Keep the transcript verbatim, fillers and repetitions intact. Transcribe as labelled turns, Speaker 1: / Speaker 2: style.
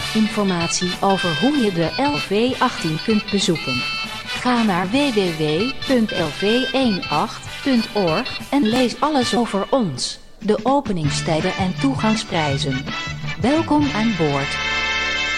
Speaker 1: Informatie over hoe je de L V achttien kunt bezoeken. Ga naar w w w punt l v achttien punt org en lees alles over ons, de openingstijden en toegangsprijzen. Welkom aan boord.